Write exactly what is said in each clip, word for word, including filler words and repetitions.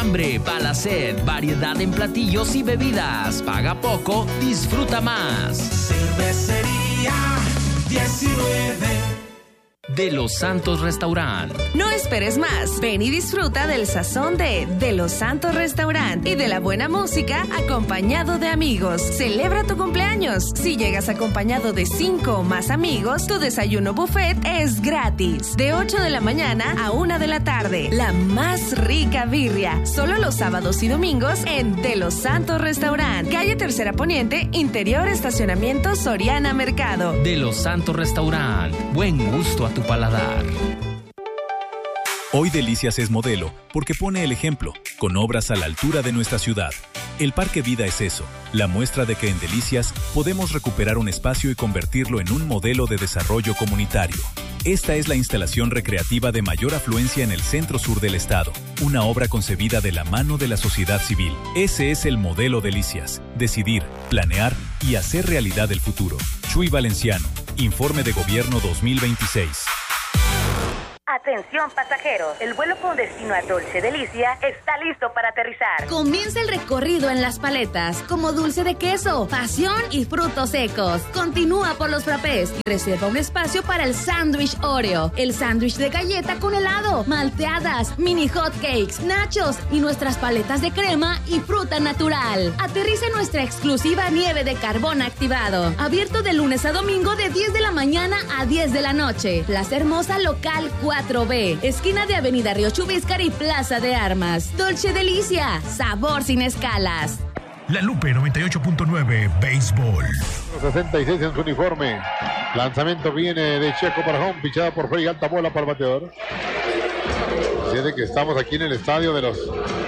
hambre, para la sed, variedad en platillos y bebidas. Paga poco, disfruta más. Cervecería diecinueve. De Los Santos Restaurant. No esperes más. Ven y disfruta del sazón de De Los Santos Restaurant y de la buena música acompañado de amigos. Celebra tu cumpleaños. Si llegas acompañado de cinco o más amigos, tu desayuno buffet es gratis. De ocho de la mañana a una de la tarde. La más rica birria. Solo los sábados y domingos en De Los Santos Restaurant. Calle Tercera Poniente, interior estacionamiento Soriana Mercado. De Los Santos Restaurant. Buen gusto a tu paladar. Hoy Delicias es modelo porque pone el ejemplo, con obras a la altura de nuestra ciudad. El Parque Vida es eso, la muestra de que en Delicias podemos recuperar un espacio y convertirlo en un modelo de desarrollo comunitario. Esta es la instalación recreativa de mayor afluencia en el centro-sur del estado, una obra concebida de la mano de la sociedad civil. Ese es el modelo Delicias, decidir, planear y hacer realidad el futuro. Chuy Valenciano, Informe de Gobierno dos mil veintiséis. Atención pasajeros, el vuelo con destino a Dolce Delicia está listo para aterrizar. Comienza el recorrido en las paletas, como dulce de queso, pasión y frutos secos. Continúa por los frappés y reserva un espacio para el sándwich Oreo, el sándwich de galleta con helado, malteadas, mini hot cakes, nachos y nuestras paletas de crema y fruta natural. Aterriza en nuestra exclusiva nieve de carbón activado, abierto de lunes a domingo de diez de la mañana a diez de la noche. Plaza Hermosa Local cuatro B, esquina de Avenida Río Chubíscar y Plaza de Armas. Dolce Delicia, sabor sin escalas. La Lupe noventa y ocho punto nueve, béisbol. sesenta y seis en su uniforme. Lanzamiento viene de Checo para home, pichada por Frey, alta bola para el bateador. Así de que estamos aquí en el estadio de los...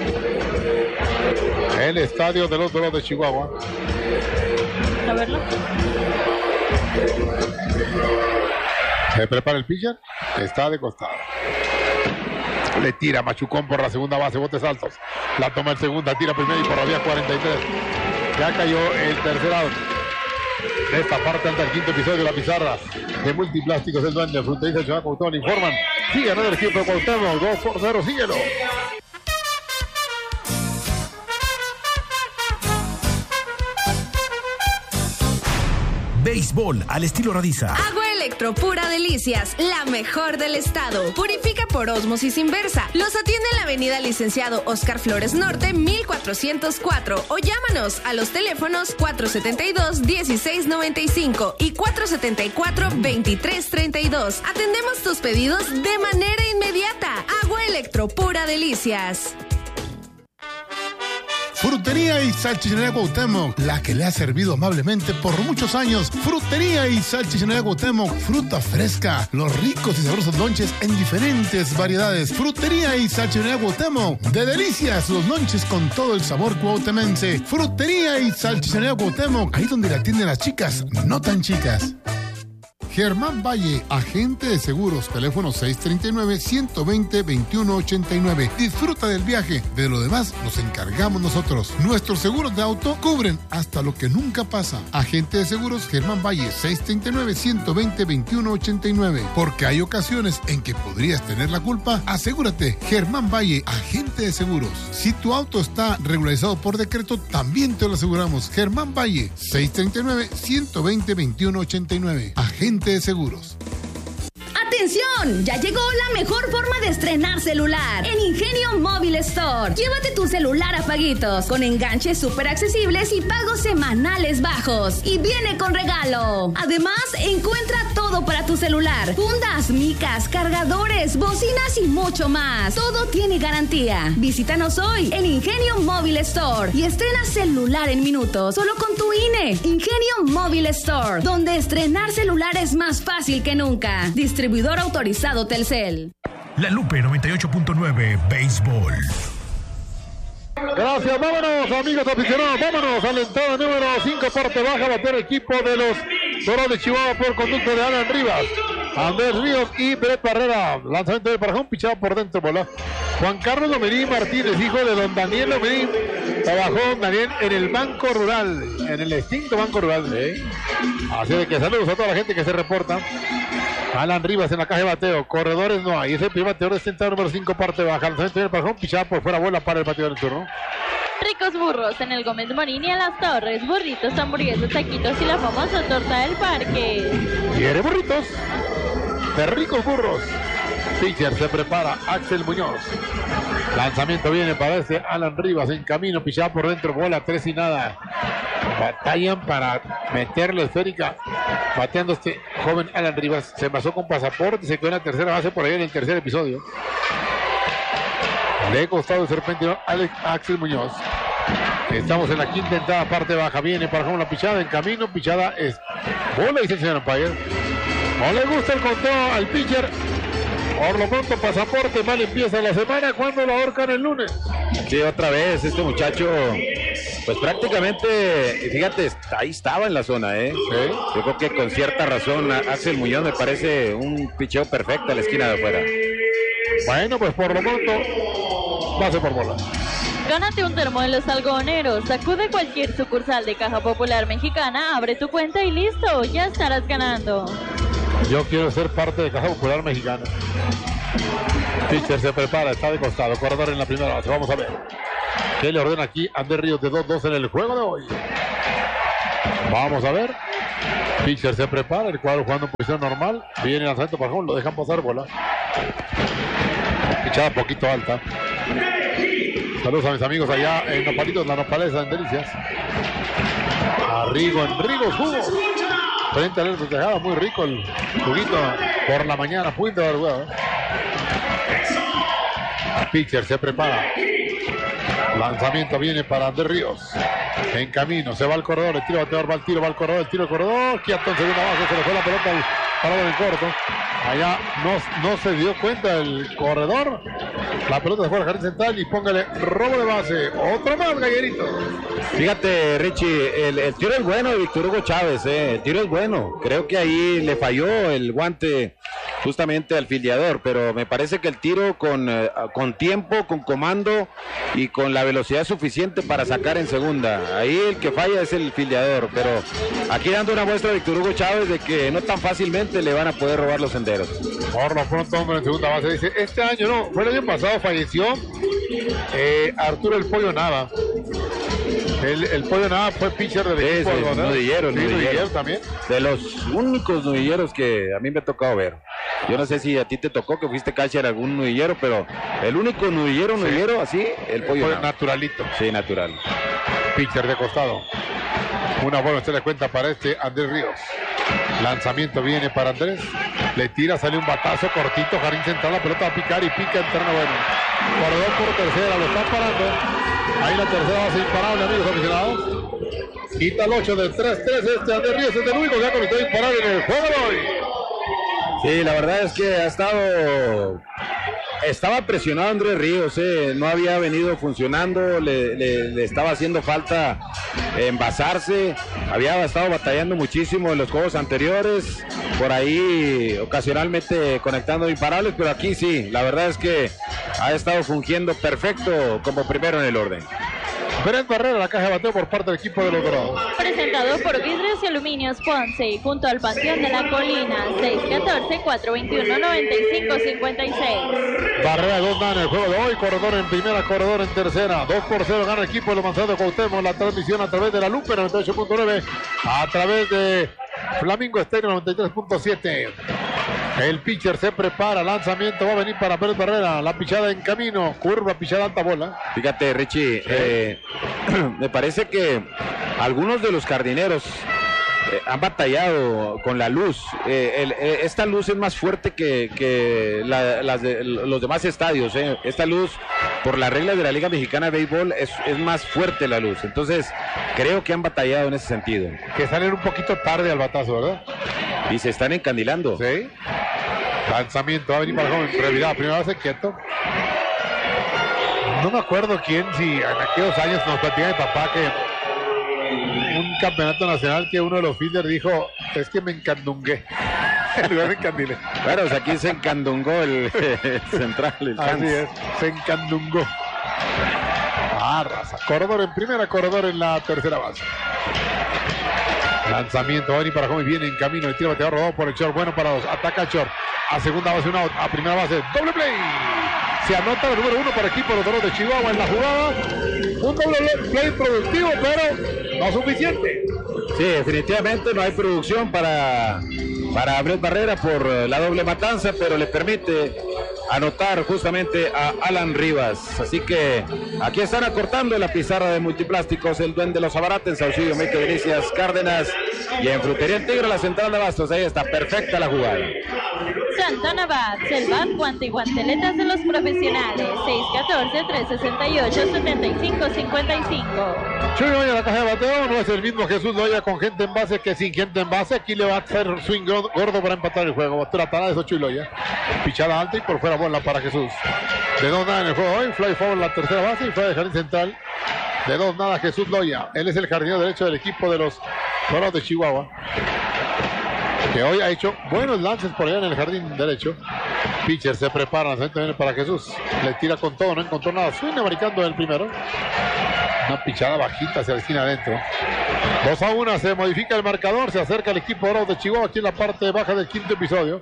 El estadio de los Dorados de Chihuahua. A verlo. Se prepara el pitcher, está de costado. Le tira Machucón por la segunda base, botes altos. La toma el segunda, tira primera y por la vía cuarenta y tres. Ya cayó el tercer out. De esta parte hasta el quinto episodio de la pizarra de Multiplásticos El Duende, Fronteriza Ciudad Cuauhtémoc informan. Sigue ganando el equipo de Cuauhtémoc, dos por cero, síguelo. Béisbol al estilo Radiza. Agua Electro Pura Delicias, la mejor del estado. Purifica por ósmosis inversa. Los atiende en la avenida Licenciado Oscar Flores Norte, mil cuatrocientos cuatro. O llámanos a los teléfonos cuatro setenta y dos, dieciséis noventa y cinco y cuatro setenta y cuatro, veintitrés treinta y dos. Atendemos tus pedidos de manera inmediata. Agua Electro Pura Delicias. Frutería y Salchichonería Cuauhtémoc, la que le ha servido amablemente por muchos años. Frutería y Salchichonería Cuauhtémoc, fruta fresca, los ricos y sabrosos lonches en diferentes variedades. Frutería y Salchichonería Cuauhtémoc, de delicias los lonches con todo el sabor cuauhtemense. Frutería y Salchichonería Cuauhtémoc, ahí donde la atienden las chicas, no tan chicas. Germán Valle, agente de seguros, teléfono seis treinta y nueve, ciento veinte, veintiuno ochenta y nueve. Disfruta del viaje, de lo demás nos encargamos nosotros. Nuestros seguros de auto cubren hasta lo que nunca pasa. Agente de seguros Germán Valle, seis treinta y nueve, ciento veinte, veintiuno ochenta y nueve. Porque hay ocasiones en que podrías tener la culpa, asegúrate. Germán Valle, agente de seguros. Si tu auto está regularizado por decreto, también te lo aseguramos. Germán Valle, seis treinta y nueve, ciento veinte, veintiuno ochenta y nueve. Agente de seguros. ¡Atención! Ya llegó la mejor forma de estrenar celular en Ingenio Móvil Store. Llévate tu celular a paguitos con enganches súper accesibles y pagos semanales bajos. Y viene con regalo. Además, encuentra todo para tu celular: fundas, micas, cargadores, bocinas y mucho más. Todo tiene garantía. Visítanos hoy en Ingenio Móvil Store y estrena celular en minutos solo con tu I N E. Ingenio Móvil Store, donde estrenar celular es más fácil que nunca. Distribuidor autorizado Telcel. La Lupe noventa y ocho punto nueve, béisbol. Gracias, vámonos amigos aficionados, vámonos a la entrada número cinco, parte baja, bater el equipo de los Dorados de Chihuahua por conducto de Alan Rivas, Andrés Ríos y Brett Barrera. Lanzamiento de Parajón, pichado por dentro, bola. Juan Carlos Lomerín Martínez, hijo de don Daniel Lomerín, trabajó don Daniel en el Banco Rural, en el extinto Banco Rural. ¿eh? Así de que saludos a toda la gente que se reporta. Alan Rivas en la caja de bateo. Corredores no hay. Es el primer bateador de este entrada número cinco, parte baja. Lanzamiento viene para home, pichada por fuera, bola para el bateador en turno. Ricos burros en el Gómez Morín y en Las Torres. Burritos, hamburguesas, taquitos y la famosa torta del parque. Quiere burritos de Ricos Burros. Pitcher se prepara, Axel Muñoz. Lanzamiento viene para este Alan Rivas en camino, pichada por dentro, bola tres y nada. Batallan para meterle esférica, bateando este joven Alan Rivas. Se pasó con pasaporte, se quedó en la tercera base por ahí en el tercer episodio. Le he costado el serpentino Alex Axel Muñoz. Estamos en la quinta entrada, parte baja. Viene para como la pichada en camino. Pichada es bola, dice el señor umpire. No le gusta el conteo al pitcher. Por lo pronto, pasaporte, mal empieza la semana. ¿Cuándo lo ahorcan el lunes? Sí, otra vez, este muchacho, pues prácticamente, fíjate, ahí estaba en la zona, ¿eh? ¿Sí? Yo creo que con cierta razón, Axel Muñoz me parece un picheo perfecto a la esquina de afuera. Bueno, pues por lo pronto, pase por bola. Gánate un termo de los algodoneros. Acude a cualquier sucursal de Caja Popular Mexicana, abre tu cuenta y listo, ya estarás ganando. Yo quiero ser parte de Caja Popular Mexicana. Pitcher se prepara, está de costado, corredor en la primera base. Vamos a ver qué le ordena aquí Ander Ríos de dos dos en el juego de hoy. Vamos a ver. Pitcher se prepara, el cuadro jugando en posición normal. Viene el lanzamiento para home, lo dejan pasar bola. Pichada poquito alta. Saludos a mis amigos allá en Nopalitos, la Nopalesa en Delicias. A Rigo en Rigos Jugos. Frente a la tejada, muy rico el juguito por la mañana, punto de huevo. Pitcher se prepara. Lanzamiento viene para Ander Ríos. En camino, se va al corredor, el tiro bateador va al tiro, va al corredor, el tiro al corredor. Quieto en segunda base, se le fue la pelota al parado en corto. Allá no, no se dio cuenta el corredor. La pelota se fue al jardín central y póngale robo de base. Otro más, Gallerito. Fíjate, Richie, el, el tiro es bueno de Víctor Hugo Chávez, eh. El tiro es bueno. Creo que ahí le falló el guante justamente al fildeador, pero me parece que el tiro con, eh, con tiempo, con comando y con la velocidad suficiente para sacar en segunda. Ahí el que falla es el fildeador, pero aquí dando una muestra a Víctor Hugo Chávez de que no tan fácilmente le van a poder robar los senderos. Por lo pronto, hombre, en segunda base dice, este año no, fue el año pasado, falleció eh, Arturo el Pollo Nava. El, el Pollo Nava fue pitcher del sí, equipo. Sí, ¿no? nudillero, sí, nudillero. nudillero también. De los únicos nudilleros que a mí me ha tocado ver. Yo no sé si a ti te tocó que fuiste catcher algún nudillero, pero el único nudillero, nudillero, sí. así, el Pollo Nava. Naturalito. Sí, natural. Pitcher de costado. Una buena, usted le cuenta para este Andrés Ríos. Lanzamiento viene para Andrés. Le tira, sale un batazo cortito. Jardín central, la pelota va a picar y pica en terreno bueno. Corredor por tercera, lo están parando. Ahí la tercera base imparable, amigos aficionados. Quita el ocho del tres tres. Este Andrés Ríos es el único que ha conectado imparable en el juego de hoy. Sí, la verdad es que ha estado... Estaba presionado Andrés Ríos, eh. no había venido funcionando, le, le, le estaba haciendo falta envasarse, había estado batallando muchísimo en los juegos anteriores, por ahí ocasionalmente conectando imparables, pero aquí sí, la verdad es que ha estado fungiendo perfecto como primero en el orden. Brent Barrera, la caja de bateo por parte del equipo de los Dorados. Presentado por Vidrios y Aluminios Ponce, junto al Panteón de la Colina, seis uno cuatro, cuatro dos uno, nueve cinco cinco seis. Barrera dos gana el juego de hoy, corredor en primera, corredor en tercera, dos por cero gana el equipo de los Manzanos de Cuauhtémoc, la transmisión a través de la Lupe noventa y ocho punto nueve, a través de Flamingo Estéreo noventa y tres punto siete. El pitcher se prepara, lanzamiento va a venir para Pérez Barrera, la pichada en camino, curva, pichada alta bola. Fíjate, Richie, eh, me parece que algunos de los jardineros eh, han batallado con la luz. Eh, el, eh, esta luz es más fuerte que, que la, las de, los demás estadios. Eh. Esta luz, por las reglas de la Liga Mexicana de Béisbol, es, es más fuerte la luz. Entonces, creo que han batallado en ese sentido. Que salen un poquito tarde al batazo, ¿verdad? Y se están encandilando. Sí. Lanzamiento, va a venir para el joven, prioridad, primera base, quieto. No me acuerdo quién, si en aquellos años nos platicaba mi papá que un campeonato nacional que uno de los fielders dijo, es que me encandungué. En lugar de encandile. Bueno, pues aquí se encandungó el, el central. El Así es, se encandungó. Ah, raza. Corredor en primera, corredor en la tercera base. Lanzamiento, va a venir para Gómez, viene en camino, el tiro bateador rodado por el short, bueno para dos, ataca el short, a segunda base, una out, a primera base, doble play. Se anota el número uno para el equipo de los Toros de Chihuahua en la jugada. Un doble play productivo, pero no suficiente. Sí, definitivamente no hay producción para, para Brett Barrera por la doble matanza, pero le permite anotar justamente a Alan Rivas. Así que aquí están acortando la pizarra de Multiplásticos, el Duende de los Abarates, en Saucillo, México, Delicias, Cárdenas, y en Frutería El Tigre, la central de Bastos. Ahí está, perfecta la jugada. Santana Bats, el bat, guante y guanteletas de los profesionales. seis uno cuatro, tres seis ocho, siete cinco cinco cinco. Chuy Loya, la caja de bateo, no es el mismo Jesús Loya con gente en base que sin gente en base. Aquí le va a hacer swing gordo para empatar el juego. Tratará de eso Chuy Loya. Pichada alta y por fuera bola para Jesús. De dos nada en el juego hoy. Fly forward la tercera base y fue de jardín central. De dos nada Jesús Loya. Él es el jardinero derecho del equipo de los Toros de Chihuahua, que hoy ha hecho buenos lances por allá en el jardín derecho. Pitcher se prepara, lanzamiento viene para Jesús. Le tira con todo, no encontró nada. Suena marcando el primero. Una pichada bajita hacia la esquina adentro. dos a uno, se modifica el marcador. Se acerca el equipo Dorado de Chihuahua aquí en la parte baja del quinto episodio.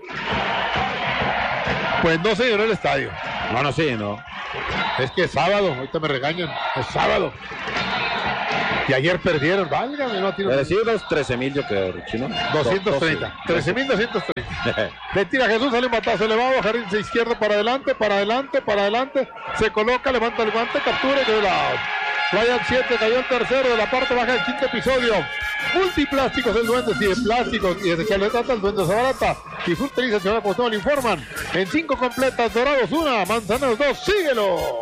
Pues no se llenó el estadio. No, no, sí, no. Es que es sábado, ahorita me regañan. Es sábado. Y ayer perdieron, válgame, no tiene. Decir unos trece mil, yo creo, Chino. doscientos treinta. trece mil doscientos treinta. Le tira Jesús, sale un batazo elevado, jardín de izquierdo para adelante, para adelante, para adelante. Se coloca, levanta el guante, captura y quedó el out. Ryan siete, cayó el tercero de la parte baja del quinto episodio. Multiplásticos, el Duende, sí, de plásticos y de echarle trata, el Duende se barata. Y Fruteriza, señora, pues no le informan. En cinco completas, Dorados una, Manzaneros dos, síguelo.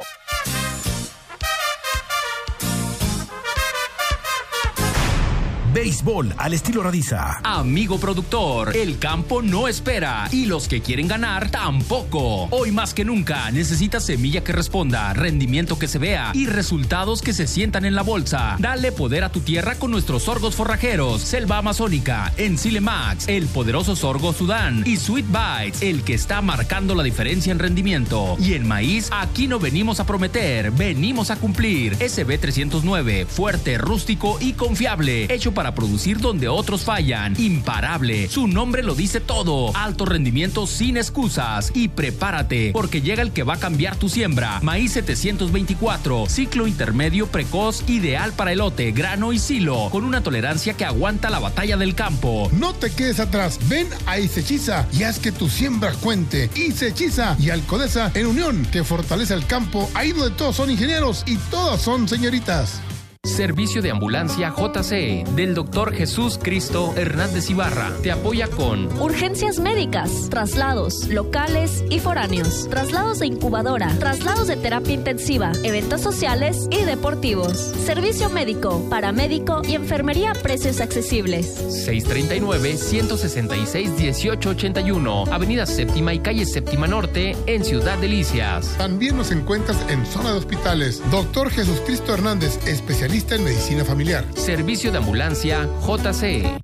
Béisbol al estilo Radiza. Amigo productor, el campo no espera y los que quieren ganar tampoco. Hoy más que nunca necesitas semilla que responda, rendimiento que se vea y resultados que se sientan en la bolsa. Dale poder a tu tierra con nuestros sorgos forrajeros, Selva Amazónica, Enzile Max, el poderoso sorgo Sudán y Sweet Bites, el que está marcando la diferencia en rendimiento. Y en maíz, aquí no venimos a prometer, venimos a cumplir. S B trescientos nueve, fuerte, rústico y confiable, hecho para para producir donde otros fallan. Imparable, su nombre lo dice todo. Alto rendimiento sin excusas. Y prepárate, porque llega el que va a cambiar tu siembra. Maíz setecientos veinticuatro, ciclo intermedio precoz, ideal para elote, grano y silo, con una tolerancia que aguanta la batalla del campo. No te quedes atrás, ven a Isechiza y haz que tu siembra cuente. Isechiza y Alcodesa en unión, que fortalece el campo, ahí donde todos son ingenieros y todas son señoritas. Servicio de ambulancia J C E del doctor Jesús Cristo Hernández Ibarra. Te apoya con urgencias médicas, traslados locales y foráneos, traslados de incubadora, traslados de terapia intensiva, eventos sociales y deportivos. Servicio médico, paramédico y enfermería a precios accesibles. seiscientos treinta y nueve, ciento sesenta y seis, dieciocho ochenta y uno, Avenida Séptima y Calle Séptima Norte, en Ciudad Delicias. También nos encuentras en zona de hospitales. Doctor Jesús Cristo Hernández, especialista en medicina familiar. Servicio de ambulancia J C E.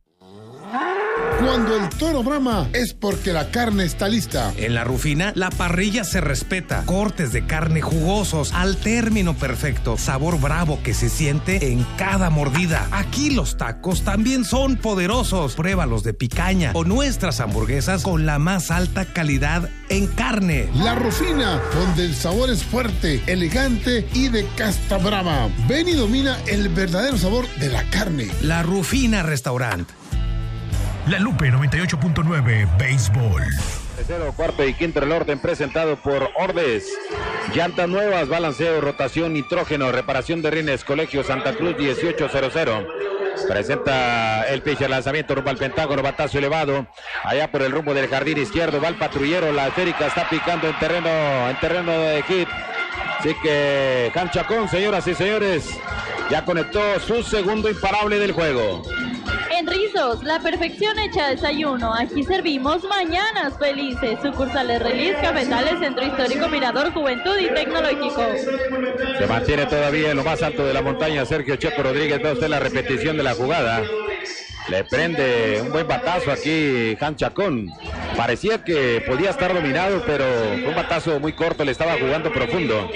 Cuando el toro brama es porque la carne está lista. En La Rufina, la parrilla se respeta. Cortes de carne jugosos al término perfecto. Sabor bravo que se siente en cada mordida. Aquí los tacos también son poderosos. Pruébalos de picaña o nuestras hamburguesas con la más alta calidad en carne. La Rufina, donde el sabor es fuerte, elegante y de casta brava. Ven y domina el verdadero sabor de la carne. La Rufina Restaurant. La Lupe noventa y ocho punto nueve Béisbol. Tercero, cuarto y quinto el orden presentado por Ordes. Llantas nuevas, balanceo, rotación, nitrógeno, reparación de rines, Colegio Santa Cruz dieciocho cero cero. Presenta el pitcher, lanzamiento rumbo al Pentágono, batazo elevado, allá por el rumbo del jardín izquierdo, va el patrullero, la esférica está picando en terreno, en terreno de hit. Así que Jan Chacón, señoras y señores, ya conectó su segundo imparable del juego. En Rizos, la perfección hecha desayuno. Aquí servimos mañanas felices. Sucursales Relis, Cafetales, Centro Histórico, Mirador, Juventud y Tecnológico. Se mantiene todavía en lo más alto de la montaña Sergio Checo Rodríguez. Ve usted la repetición de la jugada. Le prende un buen batazo aquí Han Chacón. Parecía que podía estar dominado, pero fue un batazo muy corto, le estaba jugando profundo.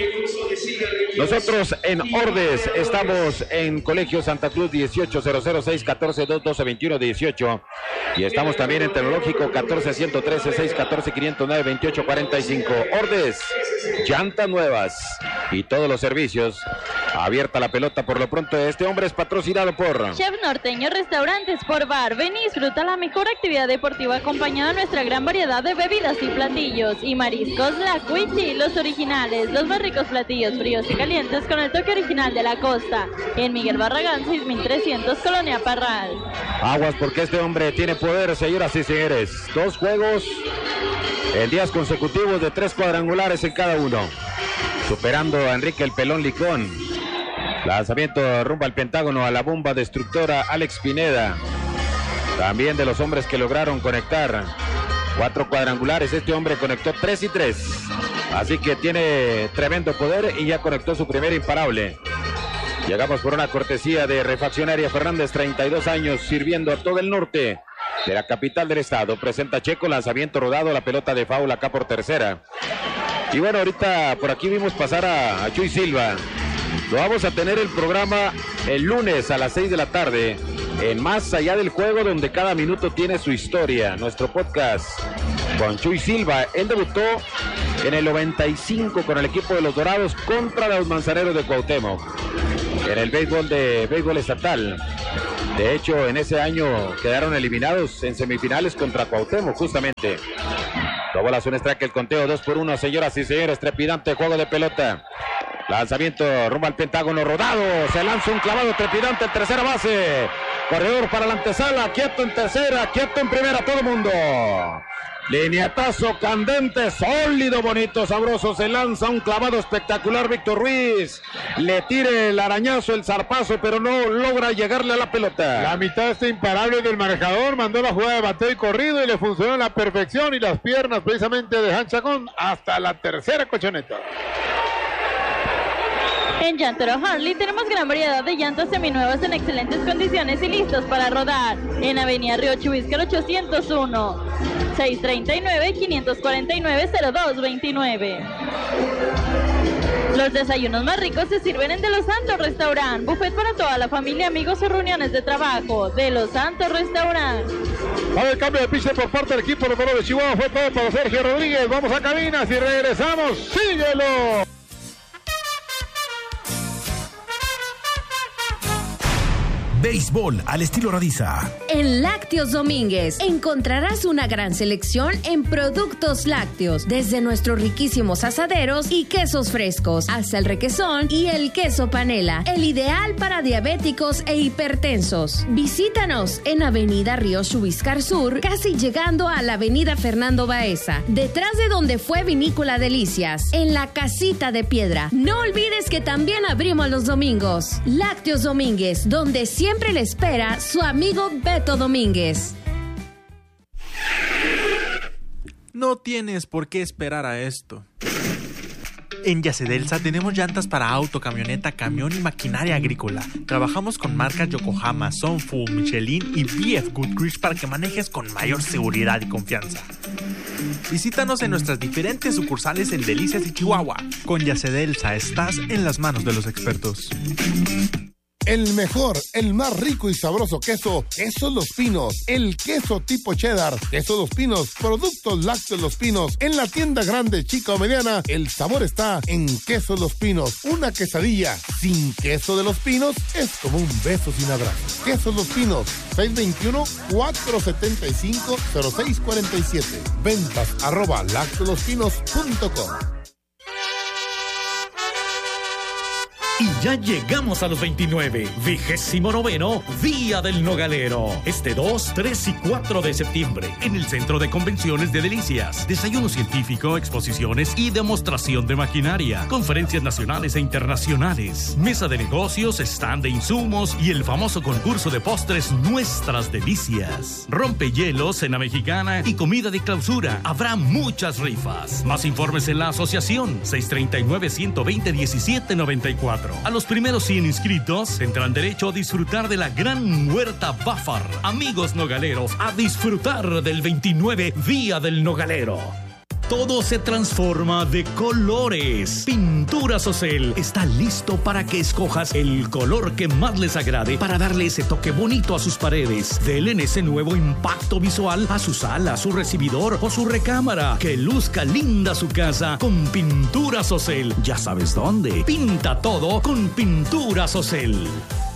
Nosotros en Ordes estamos en Colegio Santa Cruz dieciocho cero cero seis catorce dos doce veintiuno dieciocho y estamos también en Tecnológico catorce ciento trece seis catorce quinientos nueve veintiocho cuarenta y cinco. Ordes, llantas nuevas y todos los servicios. Abierta la pelota por lo pronto. Este hombre es patrocinado por Chef Norteño Restaurantes por Bar. Ven y disfruta la mejor actividad deportiva acompañada de nuestra gran variedad de bebidas y platillos y mariscos. La Cuichi, los originales, los más ricos platillos fríos y calientes con el toque original de la costa. En Miguel Barragán seis mil trescientos, Colonia Parral. Aguas porque este hombre tiene poder, señoras y señores. Dos juegos en días consecutivos de tres cuadrangulares en cada uno, superando a Enrique el Pelón Licón. Lanzamiento rumbo al Pentágono a la bomba destructora Alex Pineda. También de los hombres que lograron conectar cuatro cuadrangulares, este hombre conectó tres y tres. Así que tiene tremendo poder y ya conectó su primer imparable. Llegamos por una cortesía de Refaccionaria Fernández, treinta y dos años sirviendo a todo el norte de la capital del estado. Presenta Checo, lanzamiento rodado, la pelota de foul acá por tercera. Y bueno, ahorita por aquí vimos pasar a, a Chuy Silva. Lo vamos a tener el programa el lunes a las seis de la tarde en Más Allá del Juego, donde cada minuto tiene su historia. Nuestro podcast con Chuy Silva. Él debutó en el noventa y cinco con el equipo de los Dorados contra los Manzaneros de Cuauhtémoc en el béisbol de béisbol estatal. De hecho, en ese año quedaron eliminados en semifinales contra Cuauhtémoc, justamente. Tomó la zona strike, el conteo dos por uno, señoras y señores. Trepidante juego de pelota. Lanzamiento rumbo al Pentágono rodado. Se lanza un clavado trepidante en tercera base. Corredor para la antesala. Quieto en tercera, quieto en primera, todo el mundo. Lineatazo candente, sólido, bonito, sabroso. Se lanza un clavado espectacular Víctor Ruiz. Le tire el arañazo, el zarpazo, pero no logra llegarle a la pelota. La mitad este imparable del manejador mandó la jugada de bateo y corrido y le funcionó a la perfección. Y las piernas precisamente de Han Chacón hasta la tercera colchoneta. En Llantero Harley tenemos gran variedad de llantas seminuevas en excelentes condiciones y listos para rodar. En Avenida Río Chubiscar ochocientos uno, seis treinta y nueve, quinientos cuarenta y nueve, cero dos veintinueve. Los desayunos más ricos se sirven en De Los Santos Restaurant. Buffet para toda la familia, amigos o reuniones de trabajo. De Los Santos Restaurant. Va a haber cambio de pitcher por parte del equipo número de Chihuahua. Fue todo para Sergio Rodríguez. Vamos a cabinas y regresamos. ¡Síguelo! Béisbol al estilo Radiza. En Lácteos Domínguez encontrarás una gran selección en productos lácteos, desde nuestros riquísimos asaderos y quesos frescos, hasta el requesón y el queso panela, el ideal para diabéticos e hipertensos. Visítanos en Avenida Río Chubiscar Sur, casi llegando a la Avenida Fernando Baeza, detrás de donde fue Vinícola Delicias, en la Casita de Piedra. No olvides que también abrimos los domingos. Lácteos Domínguez, donde siempre Siempre le espera su amigo Beto Domínguez. No tienes por qué esperar a esto. En Yacedelsa tenemos llantas para auto, camioneta, camión y maquinaria agrícola. Trabajamos con marcas Yokohama, Sunfu, Michelin y B F Goodrich para que manejes con mayor seguridad y confianza. Visítanos en nuestras diferentes sucursales en Delicias y Chihuahua. Con Yacedelsa estás en las manos de los expertos. El mejor, el más rico y sabroso queso, Queso Los Pinos. El queso tipo cheddar, Queso Los Pinos, productos lácteos Los Pinos. En la tienda grande, chica o mediana, el sabor está en Queso Los Pinos. Una quesadilla sin queso de Los Pinos es como un beso sin abrazo. Queso Los Pinos, seis veintiuno, cuatrocientos setenta y cinco, cero seis cuarenta y siete. Ventas arroba lácteolospinos punto com. Y ya llegamos a los veintinueve, vigésimo noveno Día del Nogalero. Este dos, tres y cuatro de septiembre, en el Centro de Convenciones de Delicias. Desayuno científico, exposiciones y demostración de maquinaria. Conferencias nacionales e internacionales. Mesa de negocios, stand de insumos y el famoso concurso de postres Nuestras Delicias. Rompehielos, cena mexicana y comida de clausura. Habrá muchas rifas. Más informes en la asociación seis treinta y nueve, ciento veinte, diecisiete noventa y cuatro. Nogalero. A los primeros cien inscritos tendrán derecho a disfrutar de la gran huerta Bafar. Amigos nogaleros, a disfrutar del veintinueve Día del Nogalero. Todo se transforma de colores. Pinturas Ocel está listo para que escojas el color que más les agrade para darle ese toque bonito a sus paredes. Denle ese nuevo impacto visual a su sala, su recibidor o su recámara. Que luzca linda su casa con Pinturas Ocel. Ya sabes dónde. Pinta todo con Pinturas Ocel.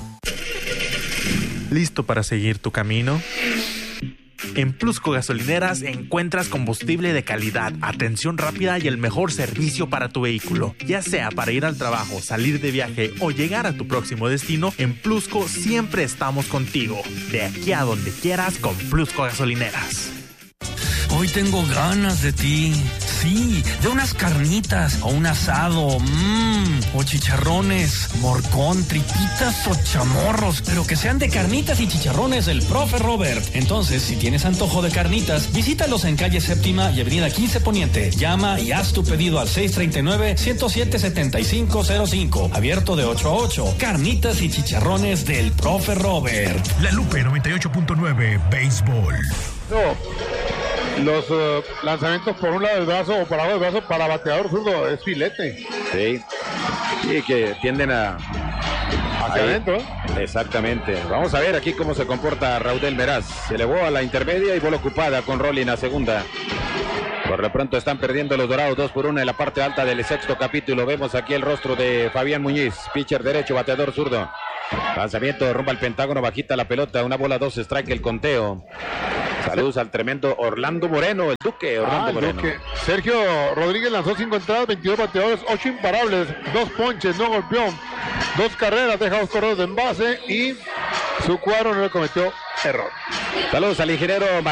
¿Listo para seguir tu camino? En Plusco Gasolineras encuentras combustible de calidad, atención rápida y el mejor servicio para tu vehículo. Ya sea para ir al trabajo, salir de viaje o llegar a tu próximo destino, en Plusco siempre estamos contigo. De aquí a donde quieras con Plusco Gasolineras. Hoy tengo ganas de ti. Sí, de unas carnitas o un asado, mmm, o chicharrones, morcón, tripitas o chamorros, pero que sean de carnitas y chicharrones del profe Robert. Entonces, si tienes antojo de carnitas, visítalos en calle Séptima y avenida quince Poniente. Llama y haz tu pedido al seis tres nueve, uno cero siete, siete cinco cero cinco. Abierto de ocho a ocho. Carnitas y chicharrones del profe Robert. La Lupe noventa y ocho punto nueve, béisbol. No. Los uh, lanzamientos por un lado del brazo o por abajo del brazo para bateador zurdo es filete. Sí, sí, que tienden a... Hacia ahí. adentro. Exactamente. Vamos a ver aquí cómo se comporta Raudel Meraz. Se elevó a la intermedia y bola ocupada con Rolling a segunda. Por lo pronto están perdiendo los Dorados dos por uno en la parte alta del sexto capítulo. Vemos aquí el rostro de Fabián Muñiz, pitcher derecho, bateador zurdo. Lanzamiento rumbo al pentágono, bajita la pelota, una bola, dos strike el conteo. Saludos al tremendo Orlando Moreno, el Duque Orlando ah, Moreno. Duque. Sergio Rodríguez lanzó cinco entradas, veintidós bateadores, ocho imparables, dos ponches, no golpeó, dos carreras, deja dos corredores de envase y su cuadro no le cometió error. Saludos al ingeniero